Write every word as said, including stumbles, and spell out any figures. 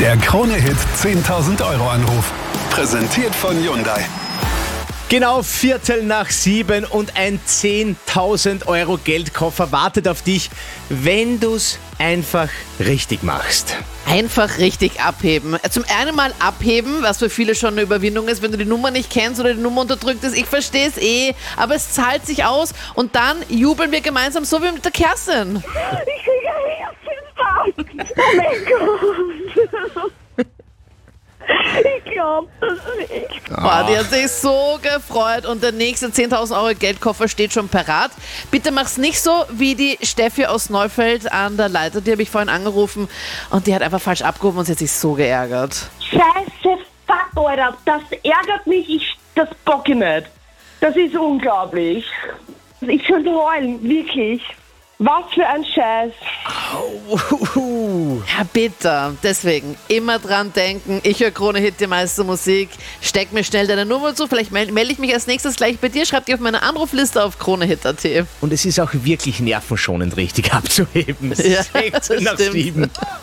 Der Krone-Hit zehntausend Euro Anruf. Präsentiert von Hyundai. Genau Viertel nach sieben und ein zehntausend Euro Geldkoffer wartet auf dich, wenn du's einfach richtig machst. Einfach richtig abheben. Zum einen mal abheben, was für viele schon eine Überwindung ist, wenn du die Nummer nicht kennst oder die Nummer unterdrückt ist. Ich verstehe es eh, aber es zahlt sich aus und dann jubeln wir gemeinsam, so wie mit der Kerstin. Ich kriege ein Herzinfarkt. Oh mein Gott. Ich glaube das nicht. Boah, die hat sich so gefreut und der nächste zehntausend Euro Geldkoffer steht schon parat. Bitte mach's nicht so wie die Steffi aus Neufeld an der Leiter, die habe ich vorhin angerufen und die hat einfach falsch abgehoben und sie hat sich so geärgert. Scheiße, fuck, Alter. Das ärgert mich. Ich, das bock ich nicht. Das ist unglaublich. Ich könnte heulen, wirklich. Was für ein Scheiß. Ja, bitte. Deswegen immer dran denken. Ich höre Krone-Hit, die meiste Musik. Steck mir schnell deine Nummer zu. Vielleicht melde meld ich mich als nächstes gleich bei dir. Schreib die auf meine Anrufliste auf Kronehit punkt at. Und es ist auch wirklich nervenschonend richtig abzuheben. Ja, sechzehn nach stimmt. sieben.